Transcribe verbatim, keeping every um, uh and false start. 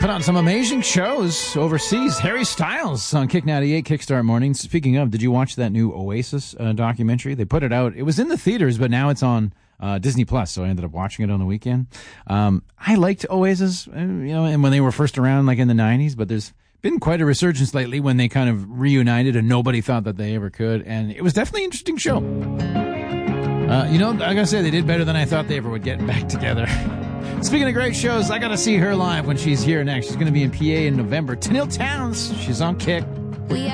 put on some amazing shows overseas. Harry Styles on Kick ninety-eight Kickstart Mornings. Speaking of, did you watch that new Oasis uh, documentary? They put it out. It was in the theaters, but now it's on uh, Disney Plus. So I ended up watching it on the weekend. Um, I liked Oasis, uh, you know, and when they were first around, like in the nineties. But there's been quite a resurgence lately when they kind of reunited, and nobody thought that they ever could. And it was definitely an interesting show. Uh, you know, I gotta say, they did better than I thought they ever would get back together. Speaking of great shows, I gotta see her live when she's here next. She's gonna be in P A in November. Tennille Townes, she's on Kick.